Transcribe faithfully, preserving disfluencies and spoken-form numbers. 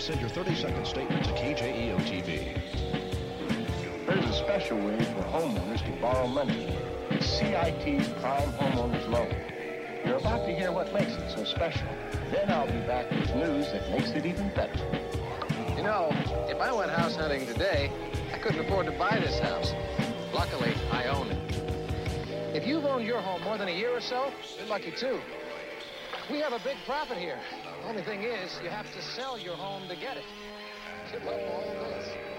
Send your thirty second statement to K J E O T V. There's a special way for homeowners to borrow money. It's C I T's Prime Homeowners Loan. You're about to hear what makes it so special. Then I'll be back with news that makes it even better. You know, if I went house hunting today, I couldn't afford to buy this house. Luckily, I own it. If you've owned your home more than a year or so, you're lucky too. We have a big profit here. The only thing is, you have to sell your home to get it. Give up all this.